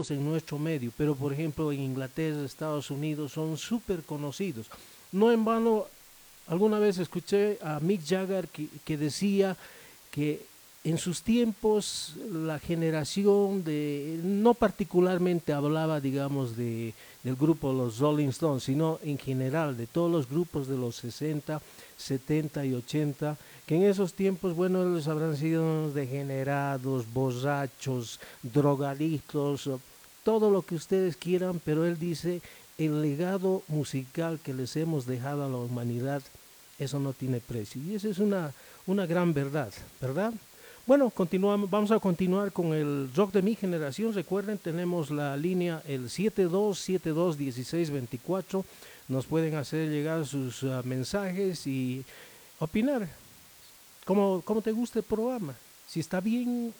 conocidos en nuestro medio, pero por ejemplo en Inglaterra, Estados Unidos son súper conocidos. No en vano, alguna vez escuché a Mick Jagger que decía que en sus tiempos la generación de, no particularmente hablaba, digamos, del grupo Los Rolling Stones, sino en general de todos los grupos de los 60, 70 y 80, que en esos tiempos, bueno, ellos habrán sido unos degenerados, borrachos, drogadictos, todo lo que ustedes quieran, pero él dice, el legado musical que les hemos dejado a la humanidad, eso no tiene precio. Y esa es una gran verdad, ¿verdad? Bueno, continuamos, vamos a continuar con el rock de mi generación. Recuerden, tenemos la línea el 72721624. Nos pueden hacer llegar sus mensajes y opinar. ¿Cómo te gusta el programa? Si está bien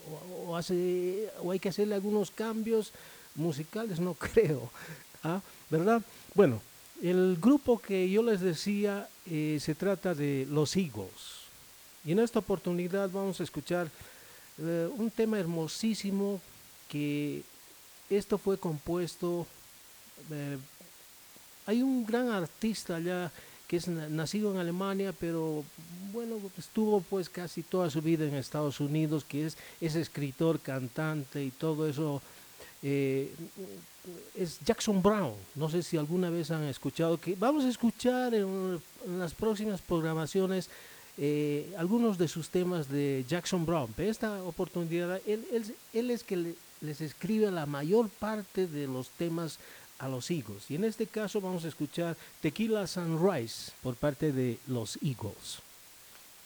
o hay que hacerle algunos cambios musicales, no creo. ¿Ah? ¿Verdad? Bueno, el grupo que yo les decía se trata de los Eagles. Y en esta oportunidad vamos a escuchar un tema hermosísimo que esto fue compuesto. eh, Hay un gran artista allá que es nacido en Alemania, pero bueno, estuvo pues casi toda su vida en Estados Unidos, que es escritor, cantante y todo eso. eh, es Jackson Brown. No sé si alguna vez han escuchado, que vamos a escuchar en las próximas programaciones algunos de sus temas de Jackson Brown. Pero esta oportunidad, él es que les escribe la mayor parte de los temas a los Eagles. Y en este caso vamos a escuchar Tequila Sunrise por parte de los Eagles.